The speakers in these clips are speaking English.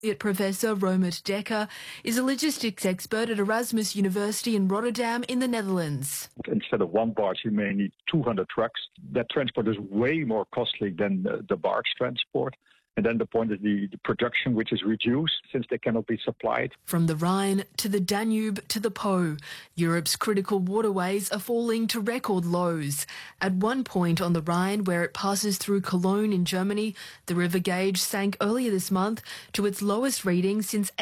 Professor Romert Dekker is a logistics expert at Erasmus University in Rotterdam in the Netherlands. Instead of one barge, you may need 200 trucks. That transport is way more costly than the barge transport. And then the point is the production, which is reduced since they cannot be supplied. From the Rhine to the Danube to the Po, Europe's critical waterways are falling to record lows. At one point on the Rhine, where it passes through Cologne in Germany, the river gauge sank earlier this month to its lowest reading since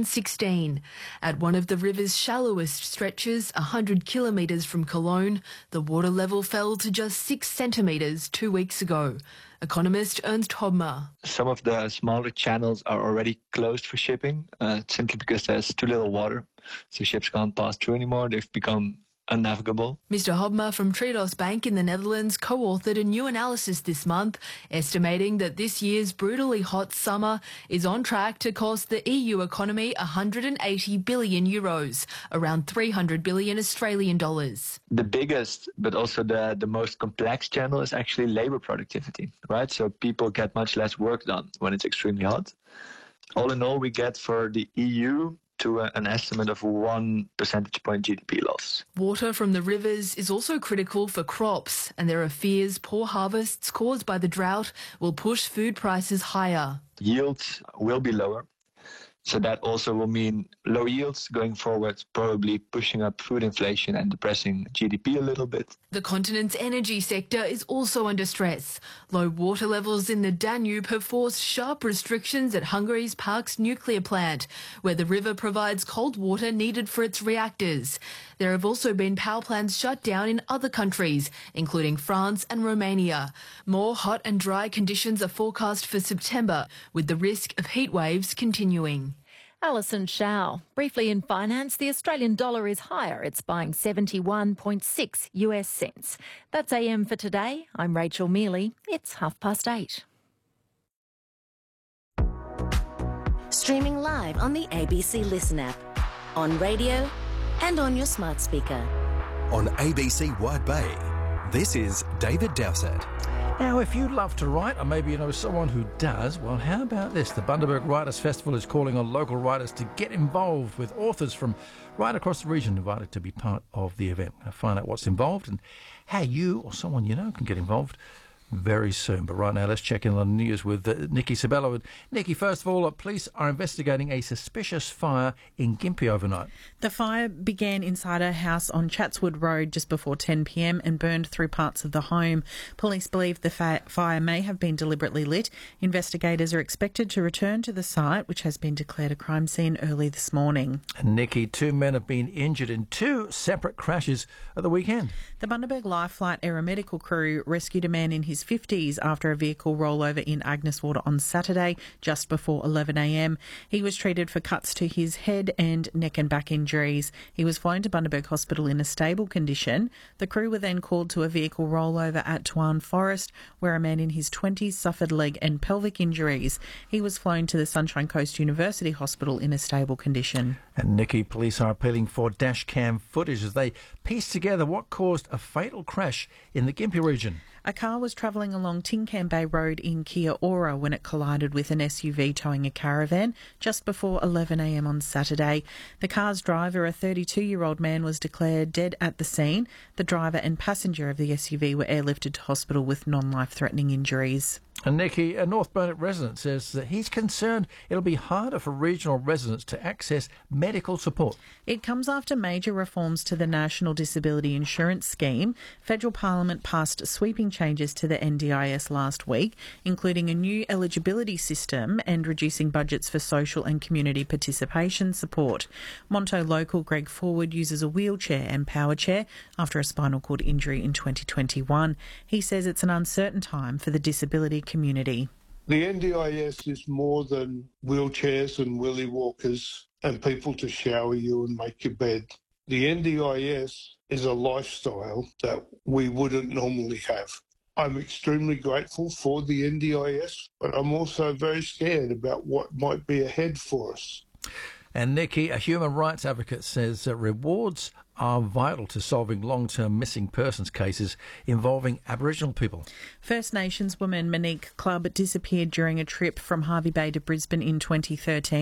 1816. At one of the river's shallowest stretches, 100 kilometres from Cologne, the water level fell to just 6 centimetres 2 weeks ago. Economist Ernst Hobmer. Some of the smaller channels are already closed for shipping, simply because there's too little water, so ships can't pass through anymore. They've become unnavigable. Mr. Hobmer from Triodos Bank in the Netherlands co-authored a new analysis this month, estimating that this year's brutally hot summer is on track to cost the EU economy 180 billion euros, around 300 billion Australian dollars. The biggest, but also the most complex channel is actually labor productivity, right? So people get much less work done when it's extremely hot. All in all, we get for the EU to an estimate of 1 percentage point GDP loss. Water from the rivers is also critical for crops, and there are fears poor harvests caused by the drought will push food prices higher. Yields will be lower, so that also will mean low yields going forward, probably pushing up food inflation and depressing GDP a little bit. The continent's energy sector is also under stress. Low water levels in the Danube have forced sharp restrictions at Hungary's Parks nuclear plant, where the river provides cold water needed for its reactors. There have also been power plants shut down in other countries, including France and Romania. More hot and dry conditions are forecast for September, with the risk of heat waves continuing. Alison Shao. Briefly in finance, the Australian dollar is higher. It's buying 71.6 US cents. That's AM for today. I'm Rachel Mealy. It's 8:30. Streaming live on the ABC Listen app, on radio and on your smart speaker. On ABC Wide Bay, this is David Dowsett. Now, if you love to write, or maybe you know someone who does, well, how about this? The Bundaberg Writers Festival is calling on local writers to get involved, with authors from right across the region invited to be part of the event. Now, find out what's involved and how you or someone you know can get involved very soon. But right now, let's check in on the news with Nikki Sabello. And Nikki, first of all, police are investigating a suspicious fire in Gympie overnight. The fire began inside a house on Chatswood Road just before 10 p.m. and burned through parts of the home. Police believe the fire may have been deliberately lit. Investigators are expected to return to the site, which has been declared a crime scene early this morning. And Nikki, 2 men have been injured in 2 separate crashes at the weekend. The Bundaberg Life Flight aeromedical crew rescued a man in his 50s after a vehicle rollover in Agnes Water on Saturday just before 11 a.m. He was treated for cuts to his head and neck and back injuries. He was flown to Bundaberg Hospital in a stable condition. The crew were then called to a vehicle rollover at Tuan Forest, where a man in his 20s suffered leg and pelvic injuries. He was flown to the Sunshine Coast University Hospital in a stable condition. And Nikki, police are appealing for dash cam footage as they piece together what caused a fatal crash in the Gympie region. A car was travelling along Tincan Bay Road in Kia Ora when it collided with an SUV towing a caravan just before 11 a.m. on Saturday. The car's driver, a 32-year-old man, was declared dead at the scene. The driver and passenger of the SUV were airlifted to hospital with non-life-threatening injuries. And Nikki, a North Burnett resident, says that he's concerned it'll be harder for regional residents to access medical support. It comes after major reforms to the National Disability Insurance Scheme. Federal Parliament passed sweeping changes to the NDIS last week, including a new eligibility system and reducing budgets for social and community participation support. Monto local Greg Forward uses a wheelchair and power chair after a spinal cord injury in 2021. He says it's an uncertain time for the disability community. The NDIS is more than wheelchairs and willy walkers and people to shower you and make your bed. The NDIS is a lifestyle that we wouldn't normally have. I'm extremely grateful for the NDIS, but I'm also very scared about what might be ahead for us. And Nikki, a human rights advocate, says that rewards are vital to solving long-term missing persons cases involving Aboriginal people. First Nations woman Monique Clubb disappeared during a trip from Hervey Bay to Brisbane in 2013.